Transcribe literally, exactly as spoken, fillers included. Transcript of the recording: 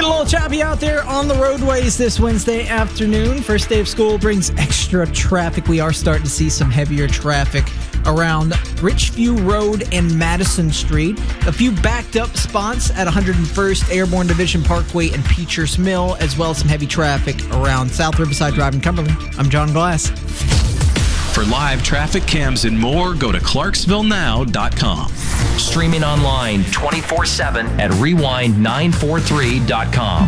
Get a little choppy out there on the roadways this Wednesday afternoon. First day of school brings extra traffic. We are starting to see some heavier traffic around Richview Road and Madison Street. A few backed up spots at one hundred first Airborne Division Parkway and Peachers Mill, as well as some heavy traffic around South Riverside Drive in Cumberland. I'm John Glass. For live traffic cams and more, go to clarksville now dot com. Streaming online twenty-four seven at rewind nine four three dot com.